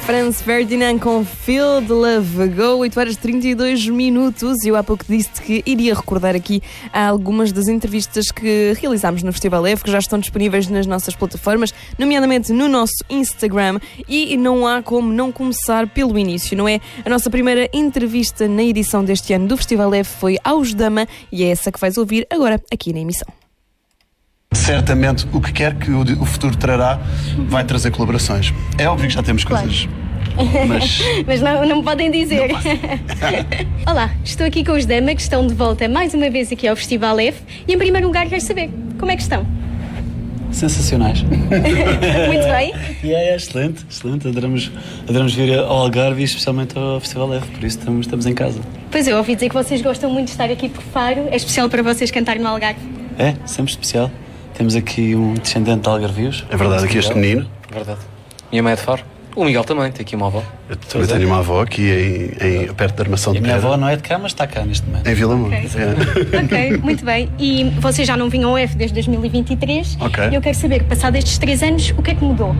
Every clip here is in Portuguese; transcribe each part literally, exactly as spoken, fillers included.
Franz Ferdinand com Feel the Love Go, oito horas e trinta e dois minutos. Eu há pouco disse que iria recordar aqui algumas das entrevistas que realizámos no Festival F, que já estão disponíveis nas nossas plataformas, nomeadamente no nosso Instagram, e não há como não começar pelo início, não é? A nossa primeira entrevista na edição deste ano do Festival F foi aos Dama, e é essa que vais ouvir agora aqui na emissão. Certamente o que quer que o futuro trará vai trazer colaborações. É óbvio que já temos coisas, claro. mas, mas não, não me podem dizer. Não Olá, estou aqui com os Dama, que estão de volta mais uma vez aqui ao Festival F, e em primeiro lugar quero saber, como é que estão? Sensacionais. Muito bem. E é, é excelente, excelente. Adoramos, adoramos vir ao Algarve e especialmente ao Festival F, por isso estamos, estamos em casa. Pois eu ouvi dizer que vocês gostam muito de estar aqui por Faro. É especial para vocês cantar no Algarve? É, sempre especial. Temos aqui um descendente de algarvios. É verdade, aqui este menino. É verdade. Minha mãe é de Faro. O Miguel também, tem aqui uma avó. Eu também tenho uma avó aqui em, em, perto da Armação e de a minha Pedra. avó não é de cá, mas está cá neste momento. Em Vila Moura. Ok, é. Ok, muito bem. E vocês já não vinham ao F desde dois mil e vinte e três. Ok. E eu quero saber, passados estes três anos, o que é que mudou?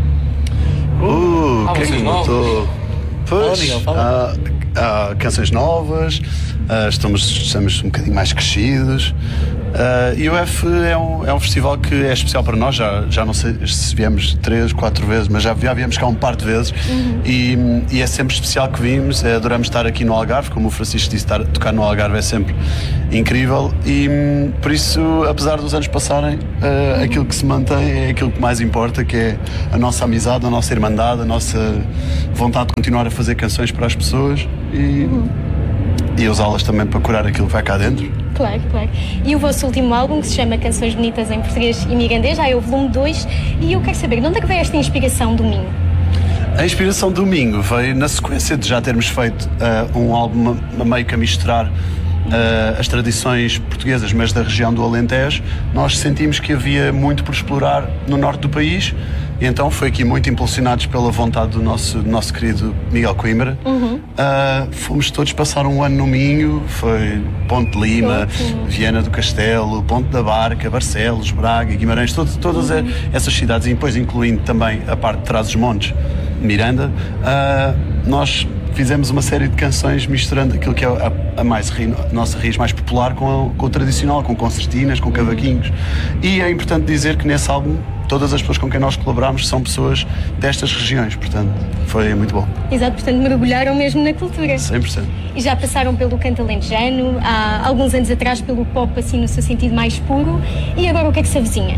Uh, o que é que vocês mudou? Pois, Fala, Miguel, fala. há, há canções novas, uh, estamos, estamos um bocadinho mais crescidos. Uh, e o F é um, é um festival que é especial para nós. Já, já não sei se viemos três, quatro vezes, mas já, já viemos cá um par de vezes. Uhum. e, e é sempre especial que vimos. É, adoramos estar aqui no Algarve, como o Francisco disse, estar, tocar no Algarve é sempre incrível. E por isso, apesar dos anos passarem, uh, uhum. aquilo que se mantém é aquilo que mais importa, que é a nossa amizade, a nossa irmandade, a nossa vontade de continuar a fazer canções para as pessoas e, uhum. e usá-las também para curar aquilo que vai cá dentro. Claro, claro. E o vosso último álbum, que se chama Canções Bonitas em Português e Mirandês, já é o volume dois, e eu quero saber, de onde é que veio esta inspiração do Minho? A inspiração do Minho veio na sequência de já termos feito uh, um álbum meio que a misturar uh, as tradições portuguesas, mas da região do Alentejo. Nós sentimos que havia muito por explorar no norte do país, e então foi aqui muito impulsionados pela vontade do nosso, do nosso querido Miguel Coimbra. Uhum. Uh, fomos todos passar um ano no Minho, foi Ponte de Lima, uhum. Viana do Castelo, Ponte da Barca, Barcelos, Braga, Guimarães, todo, todas uhum. essas cidades, e depois incluindo também a parte de Trás-os-Montes, Miranda. Uh, nós fizemos uma série de canções misturando aquilo que é a, a, mais, a nossa raiz mais popular com, a, com o tradicional, com concertinas, com cavaquinhos. E é importante dizer que nesse álbum todas as pessoas com quem nós colaboramos são pessoas destas regiões, portanto foi muito bom. Exato, portanto mergulharam mesmo na cultura. cem por cento. E já passaram pelo canto alentejano, há alguns anos atrás pelo pop assim no seu sentido mais puro, e agora o que é que se avizinha?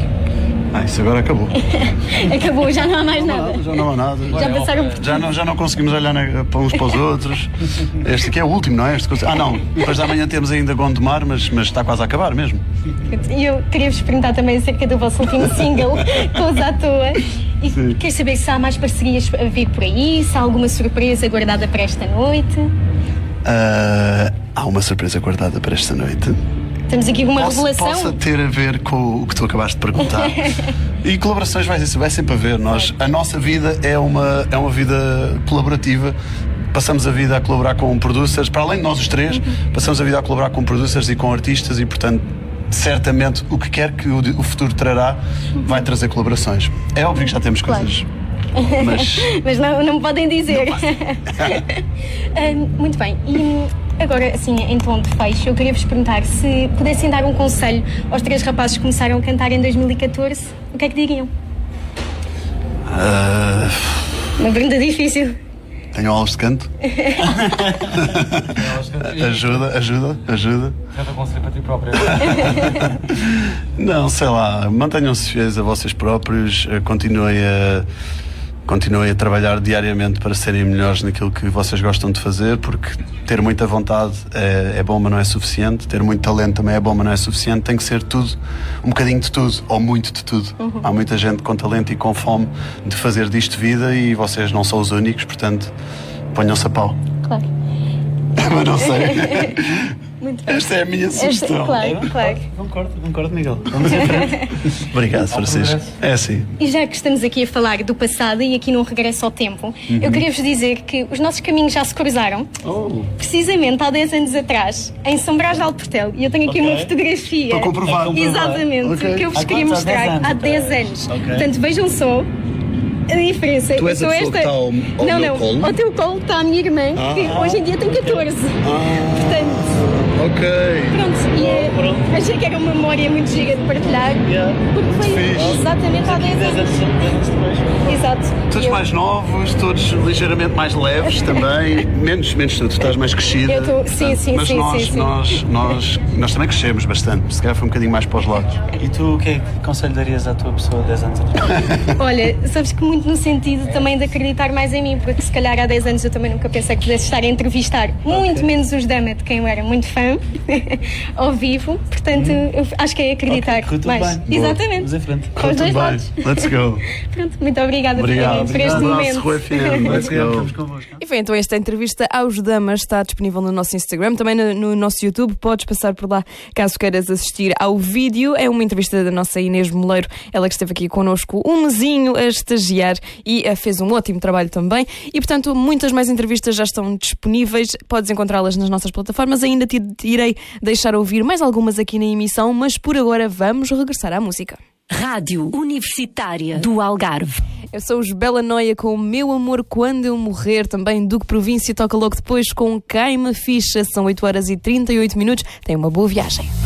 Ah, isso agora acabou. Acabou, já não há mais não nada. nada. Já não há nada. Já passaram por já não, já não conseguimos olhar na, para uns para os outros. Este aqui é o último, não é? Este, ah, não. Depois da manhã temos ainda Gondomar, mas, mas está quase a acabar mesmo. E eu queria-vos perguntar também acerca do vosso último single, Todos à Toa. E Sim. quero saber se há mais parcerias a vir por aí, se há alguma surpresa guardada para esta noite. Uh, há uma surpresa guardada para esta noite. Temos aqui uma Posso, revelação. Possa ter a ver com o que tu acabaste de perguntar. E colaborações vai, vai sempre haver. Nós, a nossa vida é uma, é uma vida colaborativa. Passamos a vida a colaborar com producers, para além de nós os três, passamos a vida a colaborar com producers e com artistas, e portanto certamente o que quer que o, o futuro trará vai trazer colaborações. É óbvio que já temos Claro. coisas, mas, Mas não, não me podem dizer. Não Ah, muito bem. E agora, assim, em tom de fecho, eu queria vos perguntar se pudessem dar um conselho aos três rapazes que começaram a cantar em dois mil e catorze, o que é que diriam? uh, Uma pergunta difícil. tenho aulas de canto. ajuda, ajuda, ajuda. Tenta conselho para ti próprio. Não, sei lá, mantenham-se fiéis a vocês próprios, eh, continuem a, continuem a trabalhar diariamente para serem melhores naquilo que vocês gostam de fazer, porque ter muita vontade é, é bom, mas não é suficiente. Ter muito talento também é bom, mas não é suficiente. Tem que ser tudo, um bocadinho de tudo, ou muito de tudo. Uhum. Há muita gente com talento e com fome de fazer disto vida, e vocês não são os únicos, portanto, ponham-se a pau. Claro. Mas não sei. Muito bem. Esta é a minha sugestão. Esta, claro, claro. Concordo, concordo, Miguel. Vamos em frente. Obrigado, Francisco. É assim. E já que estamos aqui a falar do passado e aqui num regresso ao tempo, uhum. eu queria-vos dizer que os nossos caminhos já se cruzaram, Oh. precisamente há dez anos atrás, em São Brás de Alportel. E eu tenho aqui Ok. uma fotografia. Para comprovar. Exatamente, Ok. que eu vos Há queria quantos? Há mostrar dez anos há atrás. dez anos. Ok. Portanto, vejam só. A diferença Tu és eu a sou pessoa esta. que está ao- ao não, meu não. colo? Ao teu colo está a minha irmã, Ah. que hoje em dia tem catorze. Ah, Portanto, ok. pronto. E eh, pronto. achei que era uma memória muito gira de partilhar. Yeah. Porque foi Fixe. exatamente há dez dez anos. anos depois. Exato. Todos E eu- mais novos, todos ligeiramente mais leves também. Menos, menos tu, tu estás mais crescida. Eu tô- sim, sim, mas sim, nós, sim, sim. Nós, nós, nós também crescemos bastante. Se calhar foi um bocadinho mais para os lados. E tu, o que é que conselho darias à tua pessoa dez anos atrás? Olha, sabes que muito no sentido também de acreditar mais em mim, porque se calhar há dez anos eu também nunca pensei que pudesse estar a entrevistar, muito menos os Dama, de quem eu era muito fã, ao vivo. Portanto, eu acho que é acreditar Ok, correu tudo mais. bem. Exatamente. Vamos em frente. Com os dois lados. Let's go. Pronto, muito obrigada Obrigado. por, por este Um abraço, momento. Rua F M. Let's go. Estamos convosco. E foi então esta entrevista aos Damas, está disponível no nosso Instagram, também no, no nosso YouTube, podes passar por lá caso queiras assistir ao vídeo. É uma entrevista da nossa Inês Moleiro, ela que esteve aqui connosco um mesinho a estagiar e uh, fez um ótimo trabalho também. E portanto, muitas mais entrevistas já estão disponíveis, podes encontrá-las nas nossas plataformas. Ainda te irei deixar ouvir mais algumas aqui na emissão, mas por agora vamos regressar à música. Rádio Universitária do Algarve. Eu sou os Bela Noia com o Meu Amor Quando Eu Morrer, também Duque Província toca logo depois com Caima Ficha. São oito horas e trinta e oito minutos. Tenha uma boa viagem.